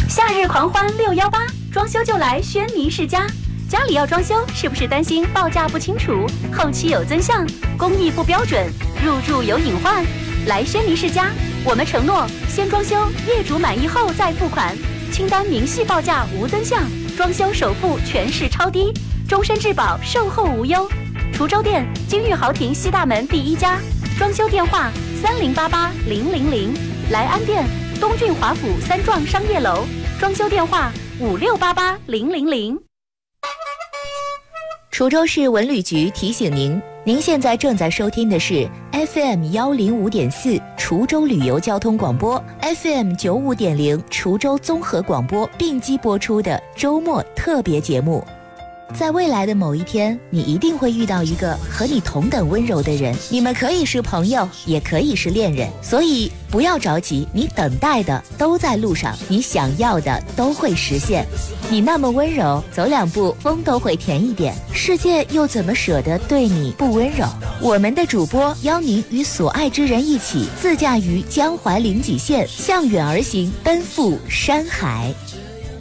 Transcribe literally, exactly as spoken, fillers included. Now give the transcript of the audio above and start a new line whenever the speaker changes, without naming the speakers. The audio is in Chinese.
夏日狂欢六一八，装修就来轩尼诗家。家里要装修，是不是担心报价不清楚，后期有增项，工艺不标准，入住有隐患？来轩尼诗家，我们承诺先装修，业主满意后再付款，清单明细报价无增项，装修首付全市超低，终身质保，售后无忧。滁州店金玉豪庭西大门第一家，装修电话三零八八零零零。莱安店东郡华府三幢商业楼，装修电话五六八八零零零。
滁州市文旅局提醒您，您现在正在收听的是 F M 幺零五点四滁州旅游交通广播 ，F M 九五点零滁州综合广播并机播出的周末特别节目。在未来的某一天，你一定会遇到一个和你同等温柔的人，你们可以是朋友，也可以是恋人，所以不要着急，你等待的都在路上，你想要的都会实现。你那么温柔，走两步风都会甜一点，世界又怎么舍得对你不温柔？我们的主播邀您与所爱之人一起自驾于江淮临济县，向远而行，奔赴山海。